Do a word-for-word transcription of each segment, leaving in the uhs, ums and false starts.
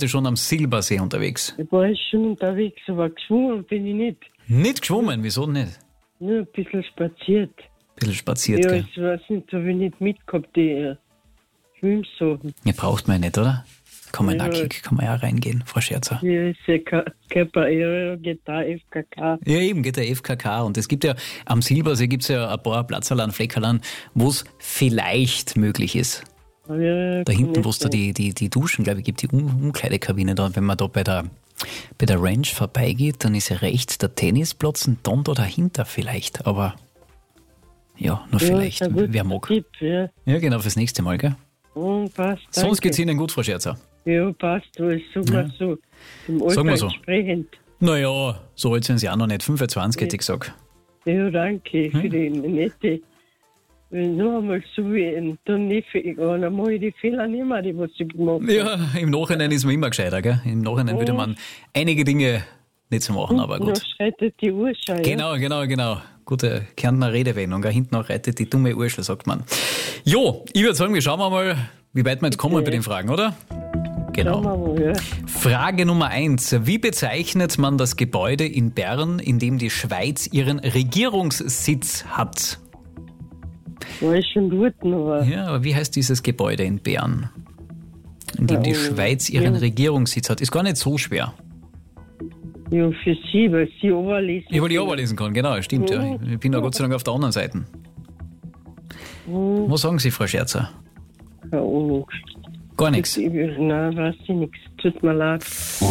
heute schon am Silbersee unterwegs? Ich war schon unterwegs, aber geschwommen bin ich nicht. Nicht geschwommen? Wieso nicht? Nur ein bisschen spaziert. Ein bisschen spaziert, Ja, gell? ich weiß nicht, habe ich nicht mitgehabt, die äh, Schwimmsachen. Ja, braucht man ja nicht, oder? Kann man Ja. nackig, kann man ja reingehen, Frau Scherzer. Hier ist ja Ka- Körper, ja, geht da F K K. Ja, eben, geht der F K K. Und es gibt ja, am Silbersee gibt es ja ein paar Platzerlan, Fleckerlan, wo es vielleicht möglich ist. Ja, Da hinten, kann wo es da sein. die, die, die Duschen, glaube ich, gibt, die Um- Umkleidekabine da. Wenn man da bei der, bei der Ranch vorbeigeht, dann ist ja rechts der Tennisplatz und dann da dahinter vielleicht. Aber ja, nur Ja, vielleicht, ein guter wer mag. Tipp, ja. Ja, genau, fürs nächste Mal, gell? Oh, passt, Sonst danke. geht's Ihnen gut, Frau Scherzer. Ja, passt, alles, sag mal so. Im Alter Sagen wir so. entsprechend. Naja, so alt sind Sie auch noch nicht. fünfundzwanzig hätte ich gesagt. Ja, danke für die nette. Wenn noch einmal so wie dann nicht, dann mache ich die Fehler nicht mehr, die was ich gemacht habe. Ja, im Nachhinein ist man immer gescheiter, gell? Im Nachhinein würde man einige Dinge nicht so machen, aber Noch gut. schreitet die Uhr schon, ja. Genau, genau, genau. Gute Kärntner Redewendung, gell? Hinten auch reitet die dumme Urschel, sagt man. Jo, ich würde sagen, wir schauen mal, wie weit wir jetzt kommen bei den Fragen, oder? Genau. Schauen wir mal, ja. Frage Nummer eins. Wie bezeichnet man das Gebäude in Bern, in dem die Schweiz ihren Regierungssitz hat? War ich schon dort, aber Ja, aber wie heißt dieses Gebäude in Bern, in dem die Ja, Schweiz ihren ja. Regierungssitz hat? Ist gar nicht so schwer. ja, für sie, weil sie überlesen. Ich wollte die auch lesen kann, genau, stimmt. Ja. Ich bin da Gott sei Dank auf der anderen Seite. Was sagen Sie, Frau Scherzer? Keine Ahnung. Gar nichts. Ich, nein, weiß ich nichts. Tut mir leid.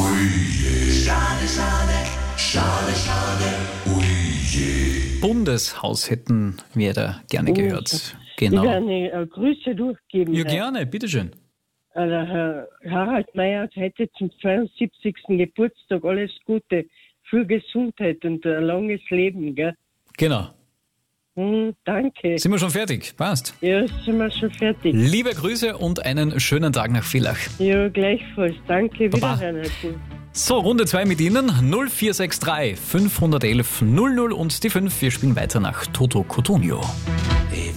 Bundeshaus hätten wir da gerne gehört. Ich Genau. werde eine äh, Grüße durchgeben. Ja, Herr. gerne, bitteschön. Äh, Der Herr Harald Meyer hat heute zum zweiundsiebzigsten Geburtstag alles Gute, viel Gesundheit und ein langes Leben, gell? Genau. Hm, danke. Sind wir schon fertig? Passt. Ja, sind wir schon fertig. Liebe Grüße und einen schönen Tag nach Villach. Ja, gleichfalls. Danke, Baba. wiederhören, Herr Kuhl. So, Runde zwei mit Ihnen. null vier sechs drei fünf eins eins null null und die fünf. Wir spielen weiter nach Toto Cotugno.